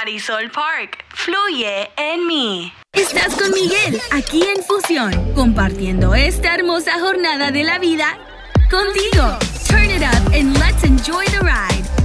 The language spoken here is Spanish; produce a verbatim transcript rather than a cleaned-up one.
Marisol Park, fluye en mí. Estás con Miguel, aquí en Fusión, compartiendo esta hermosa jornada de la vida contigo. Turn it up and let's enjoy the ride.